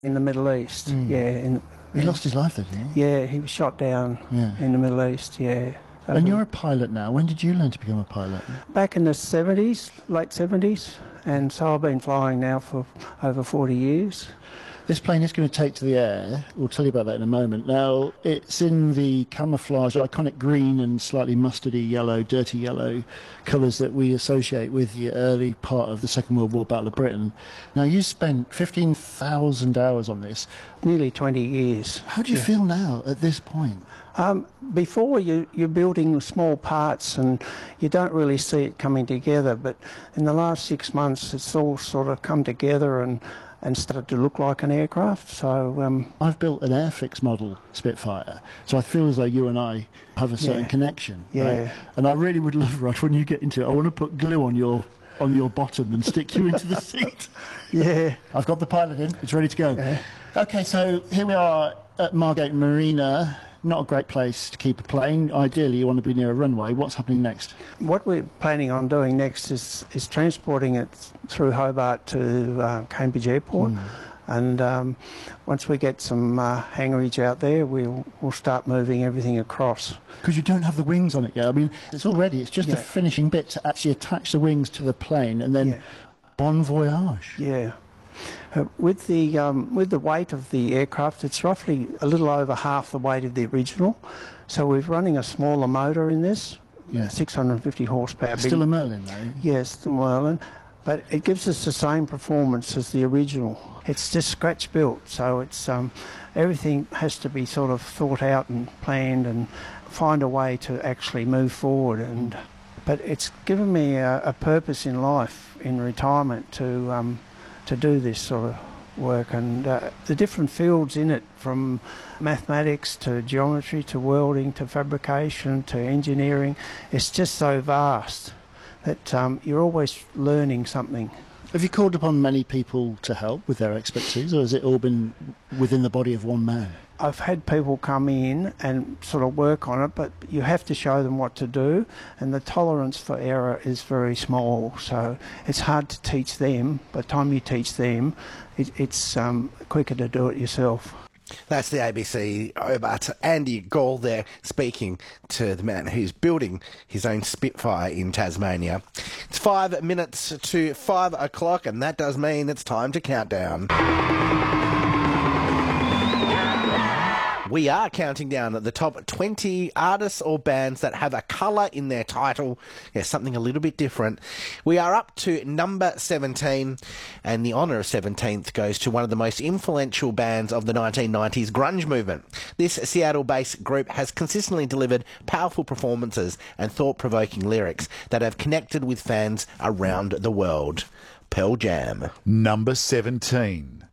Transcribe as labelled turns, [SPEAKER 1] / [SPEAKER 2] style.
[SPEAKER 1] in the Middle East. Yeah,
[SPEAKER 2] He lost his life, didn't he?
[SPEAKER 1] yeah, he was shot down in the Middle East. Yeah.
[SPEAKER 2] And you're a pilot now. When did you learn to become a pilot?
[SPEAKER 1] Back in the 70s, late 70s, and so I've been flying now for over 40 years.
[SPEAKER 2] This plane is going to take to the air. We'll tell you about that in a moment. Now, it's in the camouflage, iconic green and slightly mustardy yellow, dirty yellow colours that we associate with the early part of the Second World War Battle of Britain. Now, you spent 15,000 hours on this.
[SPEAKER 1] Nearly 20 years.
[SPEAKER 2] How do you feel now at this point?
[SPEAKER 1] Before you're building small parts and you don't really see it coming together, but in the last 6 months it's all sort of come together and started to look like an aircraft. So
[SPEAKER 2] I've built an Airfix model Spitfire, so I feel as though you and I have a certain connection.
[SPEAKER 1] Yeah.
[SPEAKER 2] Right? And I really would love, Rod, when you get into it, I want to put glue on your bottom and stick you into the seat.
[SPEAKER 1] Yeah.
[SPEAKER 2] I've got the pilot in. It's ready to go.
[SPEAKER 1] Yeah.
[SPEAKER 2] Okay, so here we are at Margate Marina. Not a great place to keep a plane. Ideally, you want to be near a runway. What's happening next?
[SPEAKER 1] What we're planning on doing next is transporting it through Hobart to Cambridge Airport. And once we get some hangarage out there, we'll start moving everything across.
[SPEAKER 2] Because you don't have the wings on it yet. I mean, it's all ready. It's just the finishing bit to actually attach the wings to the plane and then bon voyage.
[SPEAKER 1] Yeah. With the weight of the aircraft, it's roughly a little over half the weight of the original. So we're running a smaller motor in this, 650 horsepower.
[SPEAKER 2] Still a Merlin, though?
[SPEAKER 1] Yes, the Merlin. But it gives us the same performance as the original. It's just scratch built, so it's everything has to be sort of thought out and planned and find a way to actually move forward. But it's given me a purpose in life, in retirement, to do this sort of work, and the different fields in it, from mathematics to geometry to welding to fabrication to engineering, it's just so vast that you're always learning something.
[SPEAKER 2] Have you called upon many people to help with their expertise, or has it all been within the body of one man?
[SPEAKER 1] I've had people come in and sort of work on it, but you have to show them what to do, and the tolerance for error is very small, so it's hard to teach them. By the time you teach them, it's quicker to do it yourself.
[SPEAKER 3] That's the ABC Hobart Andy Gall there, speaking to the man who's building his own Spitfire in Tasmania. It's 5 minutes to 5 o'clock, and that does mean it's time to count down. We are counting down at the top 20 artists or bands that have a colour in their title. Yeah, something a little bit different. We are up to number 17, and the honour of 17th goes to one of the most influential bands of the 1990s grunge movement. This Seattle-based group has consistently delivered powerful performances and thought-provoking lyrics that have connected with fans around the world. Pearl Jam.
[SPEAKER 4] Number 17.